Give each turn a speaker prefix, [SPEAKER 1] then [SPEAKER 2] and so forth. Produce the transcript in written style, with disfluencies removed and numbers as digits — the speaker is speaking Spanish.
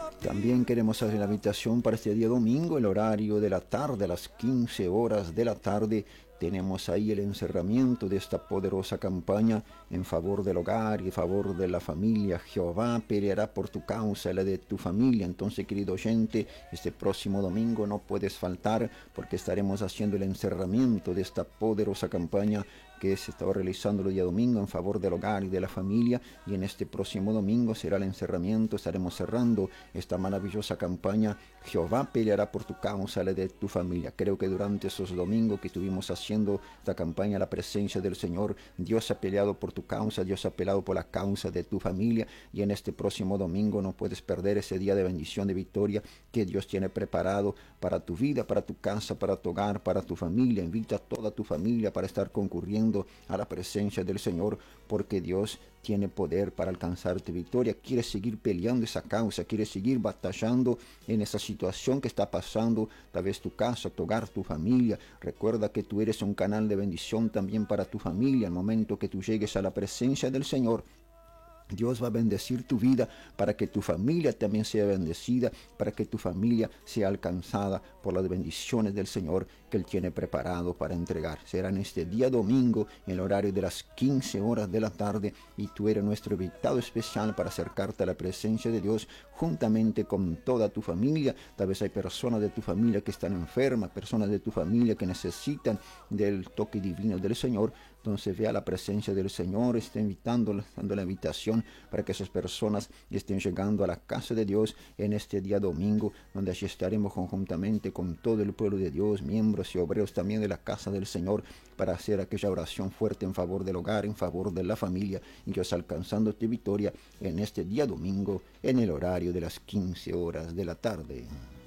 [SPEAKER 1] También queremos hacer la invitación para este día domingo, el horario de la tarde, a las 15 horas de la tarde. Tenemos ahí el encerramiento de esta poderosa campaña en favor del hogar y en favor de la familia. Jehová peleará por tu causa y la de tu familia. Entonces, querido oyente, este próximo domingo no puedes faltar porque estaremos haciendo el encerramiento de esta poderosa campaña que se estaba realizando el día domingo en favor del hogar y de la familia, y en este próximo domingo será el encerramiento. Estaremos cerrando esta maravillosa campaña. Jehová peleará por tu causa, la de tu familia. Creo que durante esos domingos que estuvimos haciendo esta campaña, la presencia del Señor, Dios ha peleado por tu causa, Dios ha peleado por la causa de tu familia, y en este próximo domingo no puedes perder ese día de bendición, de victoria que Dios tiene preparado para tu vida, para tu casa, para tu hogar, para tu familia. Invita a toda tu familia para estar concurriendo a la presencia del Señor, porque Dios tiene poder para alcanzar tu victoria. Quiere seguir peleando esa causa, quiere seguir batallando en esa situación que está pasando, tal vez tu casa, tu hogar, tu familia. Recuerda que tú eres un canal de bendición también para tu familia. Al momento que tú llegues a la presencia del Señor, Dios va a bendecir tu vida para que tu familia también sea bendecida, para que tu familia sea alcanzada por las bendiciones del Señor que Él tiene preparado para entregar. Será en este día domingo, en el horario de las 15 horas de la tarde, y tú eres nuestro invitado especial para acercarte a la presencia de Dios juntamente con toda tu familia. Tal vez hay personas de tu familia que están enfermas, personas de tu familia que necesitan del toque divino del Señor. Entonces ve a la presencia del Señor, está invitándolos, dando la invitación para que esas personas estén llegando a la casa de Dios en este día domingo, donde allí estaremos conjuntamente con todo el pueblo de Dios, miembros y obreros también de la casa del Señor, para hacer aquella oración fuerte en favor del hogar, en favor de la familia, y Dios alcanzando tu victoria en este día domingo, en el horario de las 15 horas de la tarde.